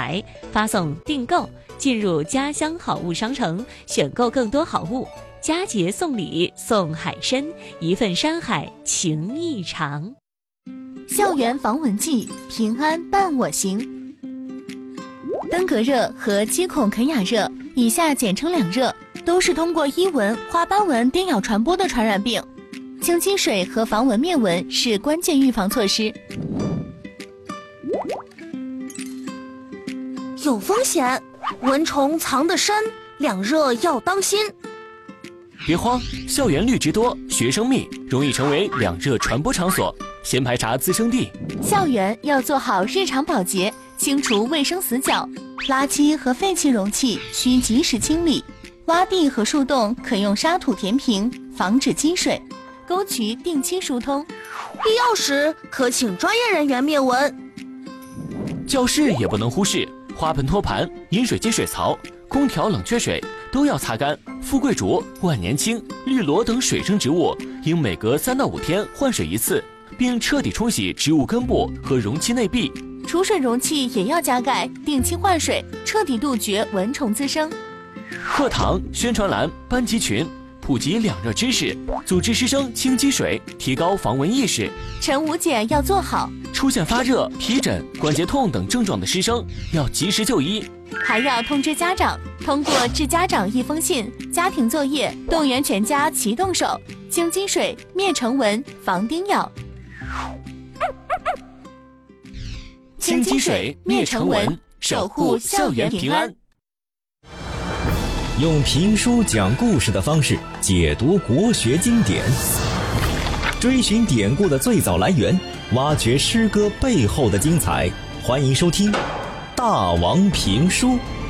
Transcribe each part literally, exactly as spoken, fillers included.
台，发送订购，进入家乡好物商城，选购更多好物。佳节送礼，送海参，一份山海情意长。 校园防蚊剂，平安伴我行。登革热和基孔肯雅热，以下简称两热，都是通过伊蚊、花斑蚊叮咬传播的传染病。清积水和防蚊灭蚊是关键预防措施。 有风险，蚊虫藏得深，两热要当心。 别慌，校园绿植多，学生密，容易成为两热传播场所，先排查滋生地。 校园要做好日常保洁，清除卫生死角，垃圾和废弃容器需及时清理，洼地和树洞可用沙土填平，防止积水，沟渠定期疏通， 必要时可请专业人员灭蚊。 教室也不能忽视，花盆托盘、饮水机水槽、空调冷却水都要擦干。富贵竹、万年青、绿萝等水生植物应每隔三到五天换水一次，并彻底冲洗植物根部和容器内壁。 储水容器也要加盖，定期换水，彻底杜绝蚊虫滋生。 课堂、宣传栏、班级群普及两热知识，组织师生清积水，提高防蚊意识。 晨午检要做好， 出现发热、皮疹、关节痛等症状的师生要及时就医， 还要通知家长，通过致家长一封信、家庭作业，动员全家齐动手，清积水、灭尘蚊、防叮咬。 清积水、灭尘蚊，守护校园平安。 用评书讲故事的方式解读国学经典，追寻典故的最早来源，挖掘诗歌背后的精彩。欢迎收听《大王评书》。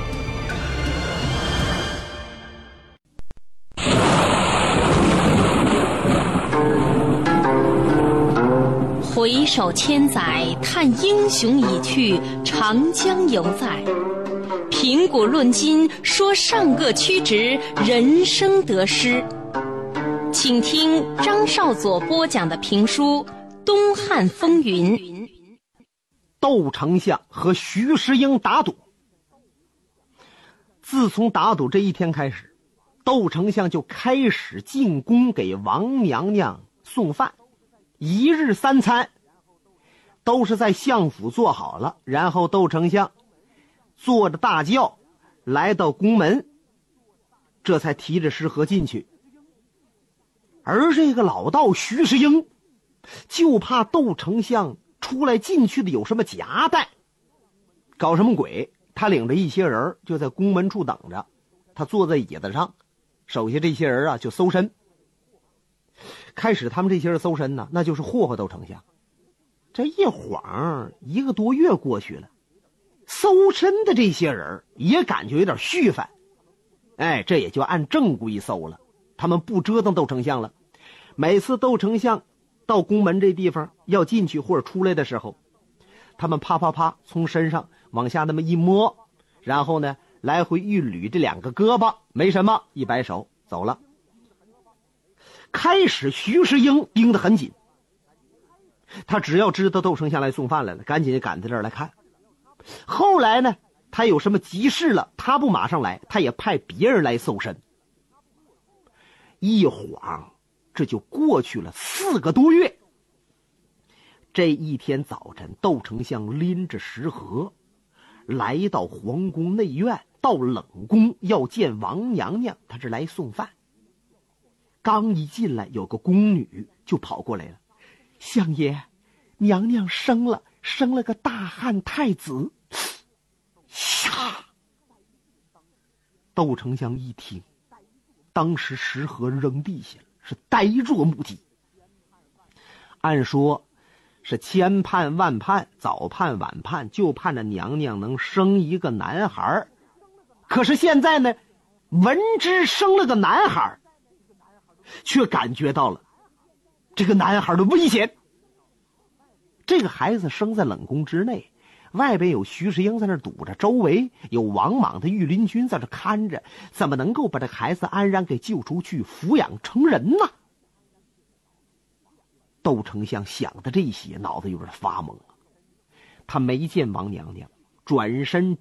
回首千载，叹英雄已去，长江犹在。评古论今，说上个曲直，人生得失。请听张少佐播讲的评书《东汉风云》。 窦丞相和徐世英打赌。自从打赌这一天开始，窦丞相就开始进宫给王娘娘送饭，一日三餐都是在相府做好了，然后窦丞相坐着大轿来到宫门，这才提着食盒进去。而这个老道徐世英就怕窦丞相出来进去的有什么夹带，搞什么鬼，他领着一些人就在宫门处等着，他坐在椅子上，手下这些人啊就搜身。开始他们这些人搜身呢，那就是霍霍窦丞相。这一晃一个多月过去了，搜身的这些人也感觉有点续烦，哎，这也就按正规搜了，他们不折腾窦丞相了。每次窦丞相到宫门这地方要进去或者出来的时候，他们啪啪啪从身上往下那么一摸，然后呢来回一捋这两个胳膊，没什么，一摆手走了。开始徐世英盯得很紧，他只要知道窦丞相来送饭来了，赶紧赶在这儿来看。后来呢，他有什么急事了，他不马上来，他也派别人来搜身。一晃这就过去了四个多月。这一天早晨，窦丞相拎着食盒来到皇宫内院，到冷宫要见王娘娘，他是来送饭。刚一进来，有个宫女就跑过来了，相爷，娘娘生了生了个大汉太子。呀！窦丞相一听，当时食盒扔地下了，是呆若木鸡。按说是千盼万盼，早盼晚盼，就盼着娘娘能生一个男孩。可是现在呢，闻之生了个男孩，却感觉到了这个男孩的危险。这个孩子生在冷宫之内，外边有徐世英在那堵着，周围有王莽的御林军在这看着，怎么能够把这孩子安然给救出去，抚养成人呢？窦丞相想的这些，脑子有点发懵了。他没见王娘娘，转身